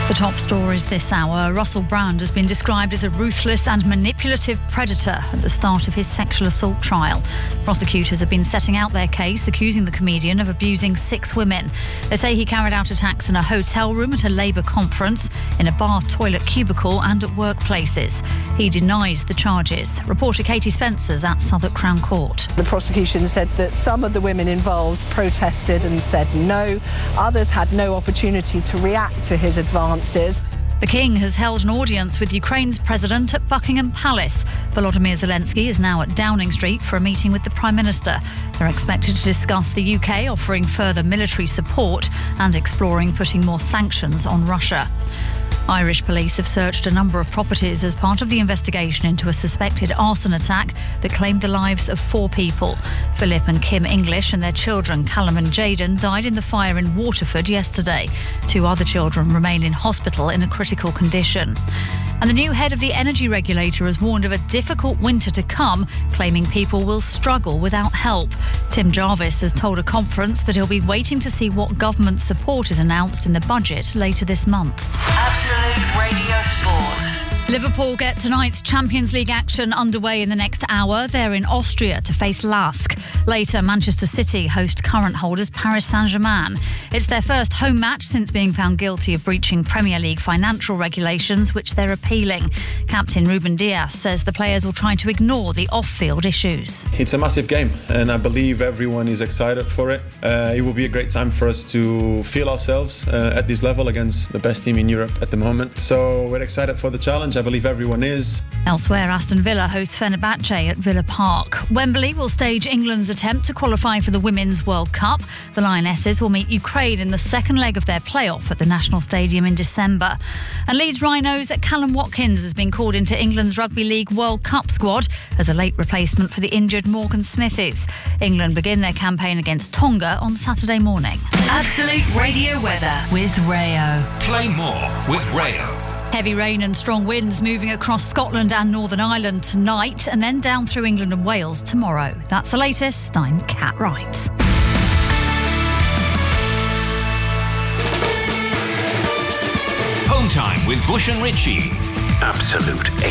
The top stories this hour. Russell Brand has been described as a ruthless and manipulative predator at the start of his sexual assault trial. Prosecutors have been setting out their case, accusing the comedian of abusing 6 women. They say he carried out attacks in a hotel room, at a Labour conference, in a bar toilet cubicle and at workplaces. He denies the charges. Reporter Katie Spencer's at Southwark Crown Court. The prosecution said that some of the women involved protested and said no. Others had no opportunity to react to his advances. The King has held an audience with Ukraine's president at Buckingham Palace. Volodymyr Zelensky is now at Downing Street for a meeting with the Prime Minister. They're expected to discuss the UK offering further military support and exploring putting more sanctions on Russia. Irish police have searched a number of properties as part of the investigation into a suspected arson attack that claimed the lives of 4 people. Philip and Kim English and their children, Callum and Jayden, died in the fire in Waterford yesterday. 2 other children remain in hospital in a critical condition. And the new head of the energy regulator has warned of a difficult winter to come, claiming people will struggle without help. Tim Jarvis has told a conference that he'll be waiting to see what government support is announced in the budget later this month. Absolute Radio Sport. Liverpool get tonight's Champions League action underway in the next hour. They're in Austria to face Lask. Later, Manchester City host current holders Paris Saint-Germain. It's their first home match since being found guilty of breaching Premier League financial regulations, which they're appealing. Captain Ruben Dias says the players will try to ignore the off-field issues. It's a massive game, and I believe everyone is excited for it. It will be a great time for us to feel ourselves at this level against the best team in Europe at the moment. So we're excited for the challenge. I believe everyone is. Elsewhere, Aston Villa hosts Fenerbahce at Villa Park. Wembley will stage England's attempt to qualify for the Women's World Cup. The Lionesses will meet Ukraine in the second leg of their playoff at the National Stadium in December. And Leeds Rhinos' Callum Watkins has been called into England's Rugby League World Cup squad as a late replacement for the injured Morgan Smithies. England begin their campaign against Tonga on Saturday morning. Absolute Radio weather with Rayo. Play more with Rayo. Heavy rain and strong winds moving across Scotland and Northern Ireland tonight, and then down through England and Wales tomorrow. That's the latest. I'm Kat Wright. Home time with Bush and Ritchie. Absolute